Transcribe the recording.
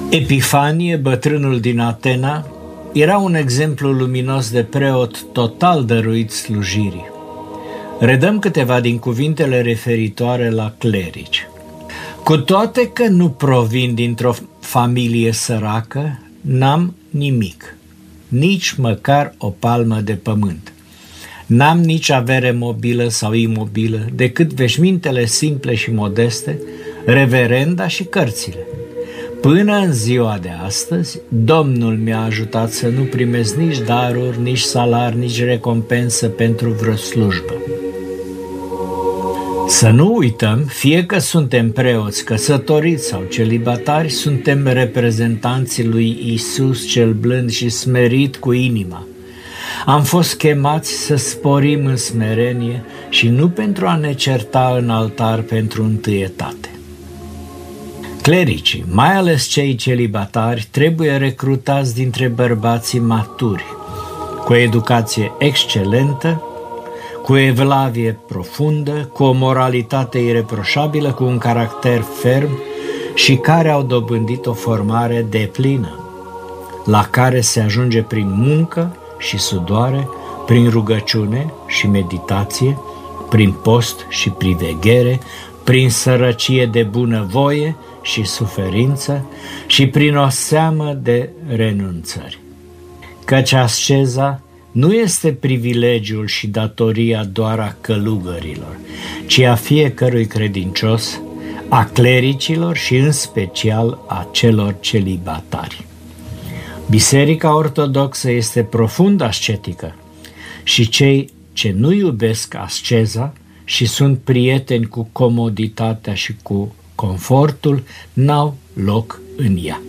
Epifanie, bătrânul din Atena, era un exemplu luminos de preot total dăruit slujirii. Redăm câteva din cuvintele referitoare la clerici. Cu toate că nu provin dintr-o familie săracă, n-am nimic, nici măcar o palmă de pământ. N-am nici avere mobilă sau imobilă, decât veșmintele simple și modeste, reverenda și cărțile. Până în ziua de astăzi, Domnul mi-a ajutat să nu primesc nici daruri, nici salar, nici recompensă pentru vreo slujbă. Să nu uităm, fie că suntem preoți, căsătoriți sau celibatari, suntem reprezentanții lui Iisus cel blând și smerit cu inima. Am fost chemați să sporim în smerenie și nu pentru a ne certa în altar pentru întâietate. Clericii, mai ales cei celibatari, trebuie recrutați dintre bărbații maturi, cu o educație excelentă, cu o evlavie profundă, cu o moralitate ireproșabilă, cu un caracter ferm și care au dobândit o formare deplină, la care se ajunge prin muncă și sudoare, prin rugăciune și meditație, prin post și priveghere, prin sărăcie de bunăvoie și suferință și prin o seamă de renunțări. Căci asceza nu este privilegiul și datoria doar a călugărilor, ci a fiecărui credincios, a clericilor și în special a celor celibatari. Biserica ortodoxă este profund ascetică și cei ce nu iubesc asceza și sunt prieteni cu comoditatea și cu confortul n-au loc în ea.